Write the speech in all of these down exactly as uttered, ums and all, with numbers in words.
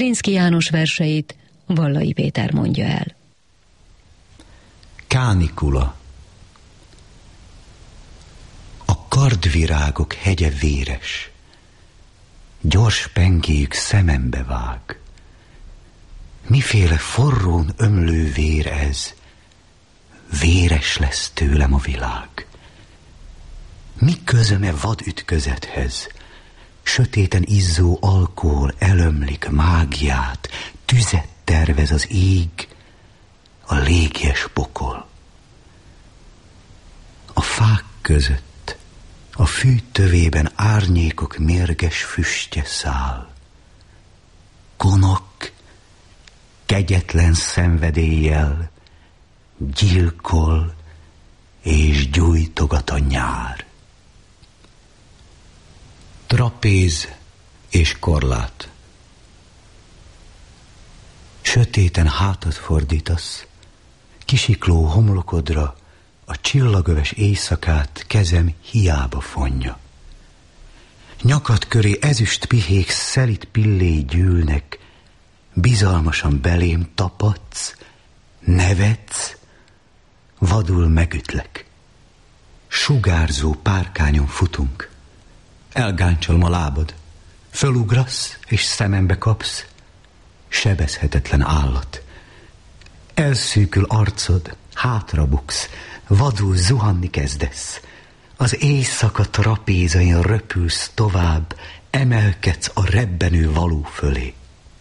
Vilinszky János verseit Vallai Péter mondja el. Kánikula. A kardvirágok hegye véres, gyors pengéjük szemembe vág. Miféle forrón ömlő vér ez, véres lesz tőlem a világ. Mi közöme vad ütközethez, sötéten izzó alkohol elömlik mágiát, tüzet tervez az ég, a légjes pokol. A fák között, a fű tövében árnyékok mérges füstje száll. Konok, kegyetlen szenvedéllyel gyilkol és gyújtogat a nyár. Trapéz és korlát. Sötéten hátat fordítasz, kisikló homlokodra a csillagöves éjszakát kezem hiába fonja. Nyakad köré ezüst pihék szelit pilléi gyűlnek, bizalmasan belém tapadsz, nevetsz, vadul megütlek. Sugárzó párkányon futunk, elgáncsolom a lábad, fölugrasz és szemembe kapsz, sebezhetetlen állat. Elszűkül arcod, hátrabuksz, vadul zuhanni kezdesz. Az éjszaka trapézain röpülsz tovább, emelkedsz a rebbenő való fölé.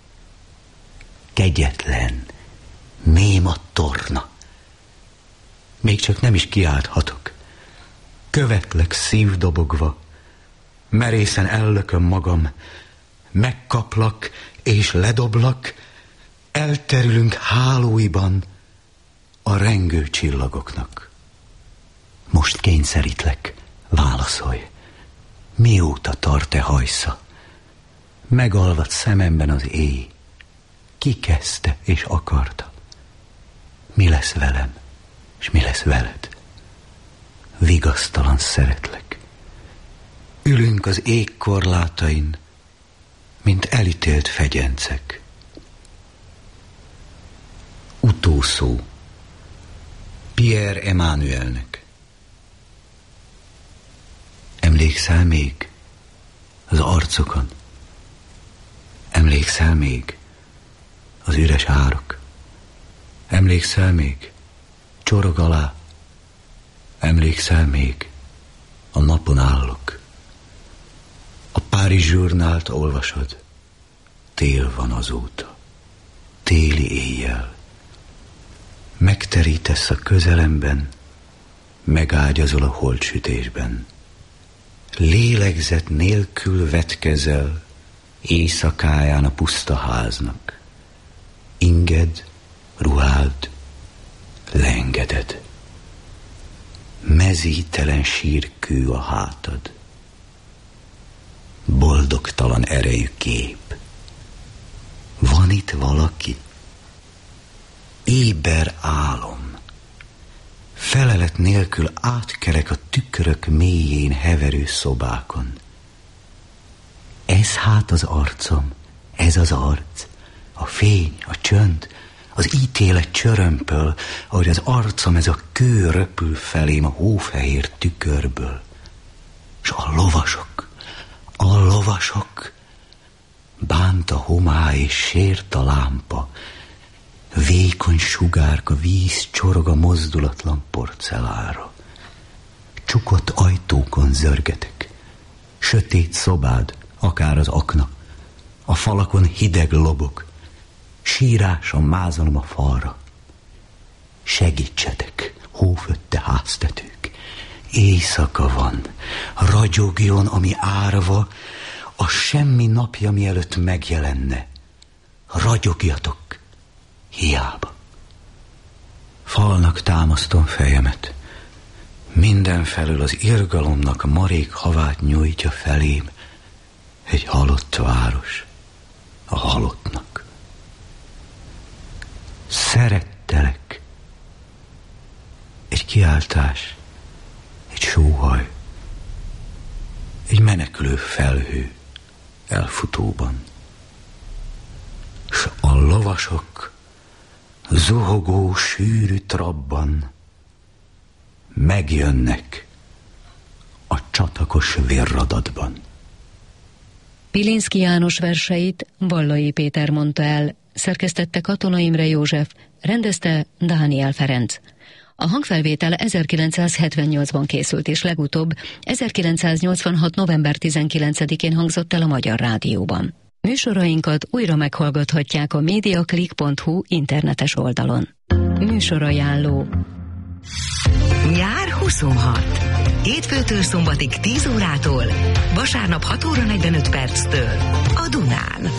Kegyetlen, néma torna. Még csak nem is kiálthatok. Követlek szívdobogva, merészen ellököm magam, megkaplak és ledoblak, elterülünk hálóiban a rengő csillagoknak. Most kényszerítlek, válaszolj, mióta tart-e hajsza? Megalvad szememben az éj, ki kezdte és akarta? Mi lesz velem, és mi lesz veled? Vigasztalan szeretlek. Ülünk az ég korlátain, mint elítélt fegyencek. Utószó Pierre Emmanuelnek. Emlékszel még az arcokon? Emlékszel még az üres árok? Emlékszel még csorog alá? Emlékszel még a napon állok? A Párizs zsurnált olvasod? Tél van azóta, téli éjjel. Megterítesz a közelemben, megágyazol a holtsütésben. Lélegzet nélkül vetkezel éjszakáján a puszta háznak. Inged, ruhád, leengeded. Mezítelen sírkő a hátad. Boldogtalan erejű kép. Van itt valaki? Éber álom. Felelet nélkül átkerek a tükrök mélyén heverő szobákon. Ez hát az arcom, ez az arc, a fény, a csönd, az ítélet csörömpöl, ahogy az arcom ez a kő röpül felém a hófehér tükörből. S a lovasok, a lovasok, bánt a homály és sért a lámpa, vékony sugárka víz csorog a mozdulatlan porcelára. Csukott ajtókon zörgetek, sötét szobád, akár az akna, a falakon hideg lobog, síráson mázolom a falra. Segítsetek, hófötte háztetők, éjszaka van, ragyogjon, ami árva, a semmi napja mielőtt megjelenne. Ragyogjatok, hiába. Falnak támasztom fejemet, mindenfelől az irgalomnak marék havát nyújtja felém egy halott város a halottnak. Szerettelek. Egy kiáltás, egy sóhaj, egy menekülő felhő elfutóban. lovasok zuhogó sűrű trabban megjönnek a csatakos vérradatban. Pilinszky János verseit Vallai Péter mondta el, szerkesztette Katona Imre József, rendezte Dániel Ferenc. A hangfelvétel ezerkilencszázhetvennyolcban készült, és legutóbb ezerkilencszáznyolcvanhat november tizenkilencedikén hangzott el a Magyar Rádióban. Műsorainkat újra meghallgathatják a mediaclick pont hu internetes oldalon. Műsorajánló. Nyár huszonhat. Hétfőtől szombatig tíz órától, vasárnap hat óra negyvenöt perctől a Dunán.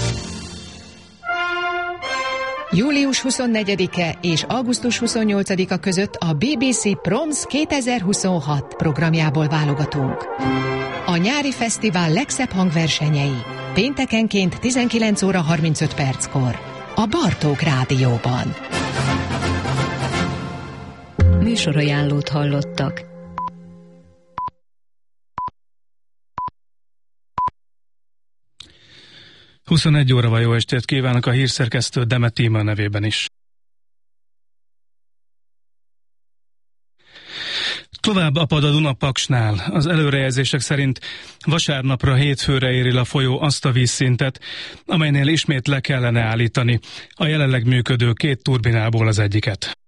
július huszonnegyedike és augusztus huszonnyolcadika között a bé bé cé Proms kétezer-huszonhat programjából válogatunk. A nyári fesztivál legszebb hangversenyei péntekenként tizenkilenc óra harmincöt perckor a Bartók Rádióban. Műsorajánlót hallottak. huszonegy óra van, jó estét kívánok a hírszerkesztő Demet Tíma nevében is. Tovább apad a Duna Paksnál. Az előrejelzések szerint vasárnapra hétfőre éri a folyó azt a vízszintet, amelynél ismét le kellene állítani a jelenleg működő két turbinából az egyiket.